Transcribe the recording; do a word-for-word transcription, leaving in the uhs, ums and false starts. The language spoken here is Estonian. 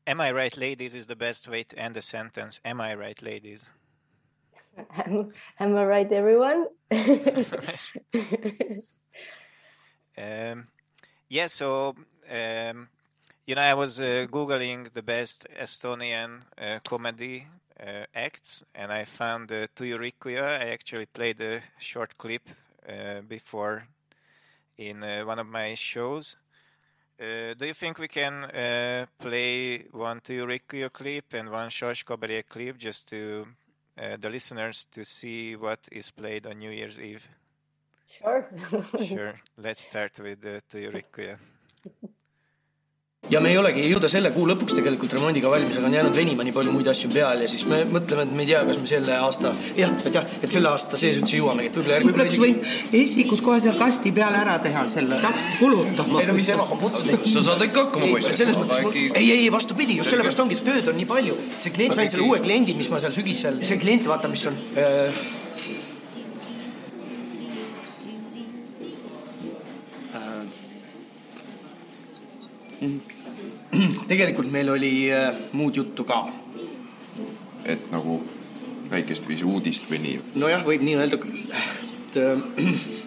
am I right, ladies, is the best way to end a sentence. Am I right, ladies? Am, am I right, everyone? um, yeah, so, um, you know, I was uh, Googling the best Estonian uh, comedy uh, acts, and I found uh, Tuju Rikkuja. I actually played a short clip uh, before in uh, one of my shows. Uh, do you think we can uh, play one Tuju Rikkuja clip and one Sors Kabaré clip just to uh, the listeners to see what is played on New Year's Eve? Sure. Sure. Let's start with uh, Tuju Rikkuja. Ja me ei olegi jõuda selle kuu lõpuks tegelikult remondiga valmis, aga on jäänud venima nii palju muid asju peal ja siis me mõtleme, et me ei tea, kas me selle aasta, jah, et, jah, et selle aasta sees üldse jõuamegi, et võib-olla järgi... Võib-olla võib esikus kohe seal kasti peale ära teha selle, hakkasid kulutama. Ei no mis ema, ma putsun neid... Sa saad ikka hakkama poised. Selles mõttes mul... Ei, ei, vastupidi, just sellepärast ongi, tööd on nii palju. See klient sain selle uue kliendi, mis ma seal sügisel... See klient, vaata, mis on... Äh... Tegelikult meil oli äh, muud juttu ka. Et nagu väikest viisi uudist või nii? No jah, võib nii öelda küll. Et, äh,